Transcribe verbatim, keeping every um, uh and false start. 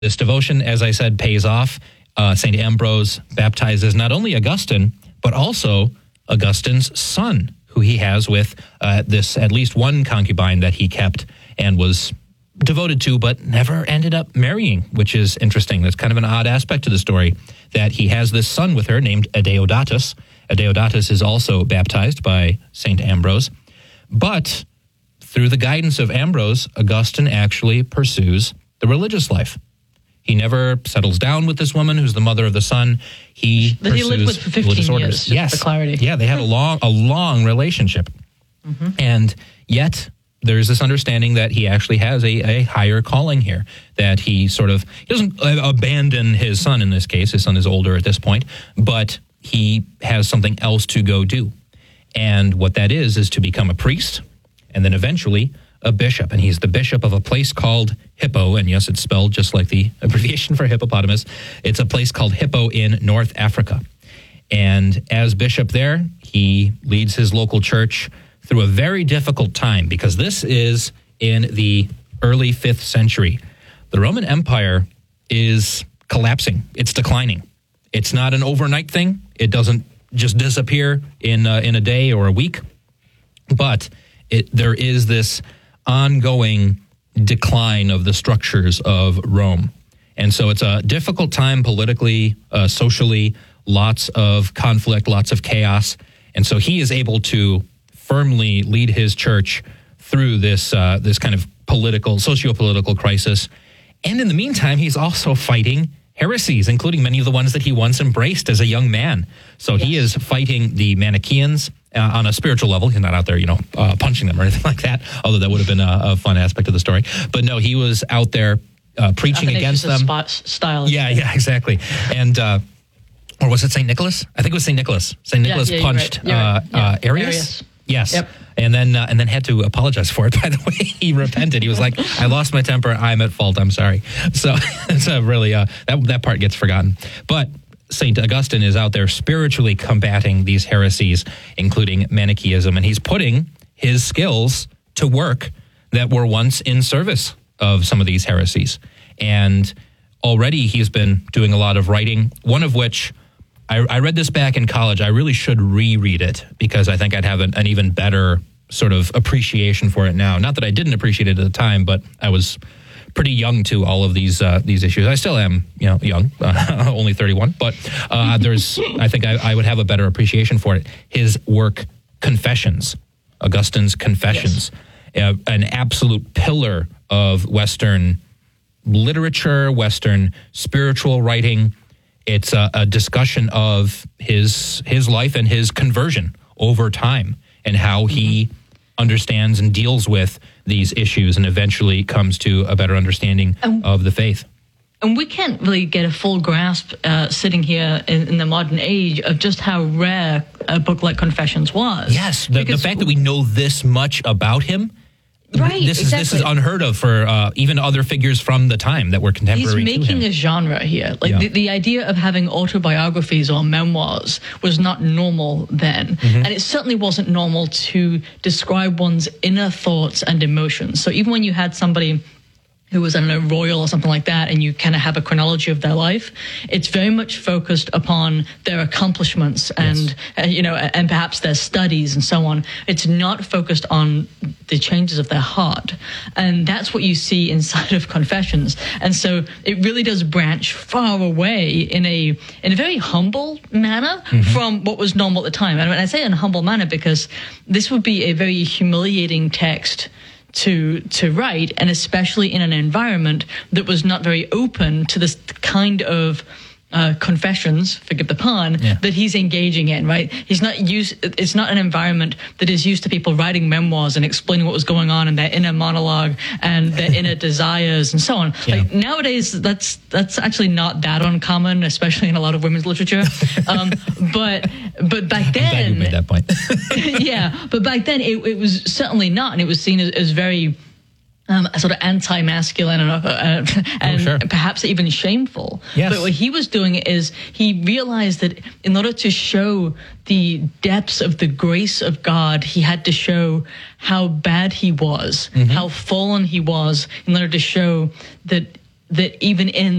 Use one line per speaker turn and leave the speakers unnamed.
This devotion, as I said, pays off. Uh, Saint Ambrose baptizes not only Augustine, but also Augustine's son, who he has with uh, this at least one concubine that he kept and was devoted to, but never ended up marrying, which is interesting. That's kind of an odd aspect to the story, that he has this son with her named Adeodatus. Adeodatus is also baptized by Saint Ambrose. But through the guidance of Ambrose, Augustine actually pursues the religious life. He never settles down with this woman who's the mother of the son. He
that he lived with for fifteen years, just
yes.
for clarity.
Yeah, they had a long, a long relationship. Mm-hmm. And yet there's this understanding that he actually has a, a higher calling here, that he sort of, he doesn't abandon his son in this case. His son is older at this point, but he has something else to go do. And what that is, is to become a priest and then eventually a bishop. And he's the bishop of a place called Hippo. And yes, it's spelled just like the abbreviation for hippopotamus. It's a place called Hippo in North Africa. And as bishop there, he leads his local church through a very difficult time, because this is in the early fifth century. The Roman Empire is collapsing. It's declining. It's not an overnight thing. It doesn't just disappear in uh, in a day or a week. But it, there is this ongoing decline of the structures of Rome. And so it's a difficult time politically, uh, socially, lots of conflict, lots of chaos. And so he is able to firmly lead his church through this uh, this kind of political, socio-political crisis. And in the meantime, he's also fighting heresies, including many of the ones that he once embraced as a young man. So yes. He is fighting the Manichaeans uh, on a spiritual level. He's not out there, you know, uh, punching them or anything like that, although that would have been a, a fun aspect of the story. But no, he was out there uh, preaching against them.
Spot style.
Yeah, yeah, exactly. And, uh, or was it Saint Nicholas? I think it was Saint Nicholas. Saint Nicholas
yeah, yeah,
punched
you're right. You're right.
Uh,
yeah.
uh, Arius.
Arius.
Yes.
Yep.
And then uh, and then had to apologize for it, by the way. He repented. He was like, I lost my temper. I'm at fault. I'm sorry. So it's a really, uh, that, that part gets forgotten. But Saint Augustine is out there spiritually combating these heresies, including Manichaeism. And he's putting his skills to work that were once in service of some of these heresies. And already he's been doing a lot of writing, one of which I, I read this back in college. I really should reread it because I think I'd have an, an even better sort of appreciation for it now. Not that I didn't appreciate it at the time, but I was pretty young to all of these uh, these issues. I still am, you know, young, uh, only thirty-one, but uh, there's, I think I, I would have a better appreciation for it. His work, Confessions, Augustine's Confessions, yes. uh, an absolute pillar of Western literature, Western spiritual writing. It's a, a discussion of his his life and his conversion over time and how he mm-hmm. understands and deals with these issues and eventually comes to a better understanding um, of the faith.
And we can't really get a full grasp uh, sitting here in, in the modern age of just how rare a book like Confessions was.
Yes, the, the fact that we know this much about him.
Right,
this is
exactly.
this is unheard of for uh, even other figures from the time that were contemporary.
He's making
to him.
a genre here. Like
yeah.
the, the idea of having autobiographies or memoirs was not normal then, mm-hmm. and it certainly wasn't normal to describe one's inner thoughts and emotions. So even when you had somebody who was, I don't know, royal or something like that, and you kind of have a chronology of their life, it's very much focused upon their accomplishments and, yes. uh, you know, and perhaps their studies and so on. It's not focused on the changes of their heart. And that's what you see inside of Confessions. And so it really does branch far away in a in a very humble manner mm-hmm. from what was normal at the time. And I say in a humble manner because this would be a very humiliating text to to write, and especially in an environment that was not very open to this kind of uh, confessions, forgive the pun, yeah. that he's engaging in, right? He's not used, it's not an environment that is used to people writing memoirs and explaining what was going on in their inner monologue and their inner desires and so on. Yeah. Like nowadays, that's that's actually not that uncommon, especially in a lot of women's literature. Um, but but back then,
I'm glad you made that point.
yeah, but back then it, it was certainly not, and it was seen as, as very Um, sort of anti-masculine and, uh, and
oh, sure.
perhaps even shameful.
Yes.
But what he was doing is he realized that in order to show the depths of the grace of God, he had to show how bad he was, mm-hmm. how fallen he was, in order to show that that even in